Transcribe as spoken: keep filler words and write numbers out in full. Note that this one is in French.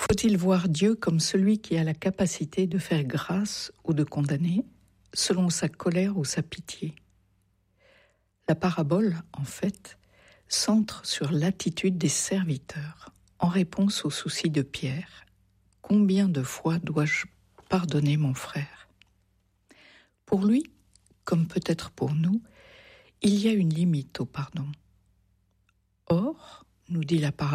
Faut-il voir Dieu comme celui qui a la capacité de faire grâce ou de condamner, selon sa colère ou sa pitié? La parabole, en fait, centre sur l'attitude des serviteurs, en réponse au souci de Pierre. Combien de fois dois-je pardonner mon frère? Pour lui, comme peut-être pour nous, il y a une limite au pardon. Or, nous dit la parabole,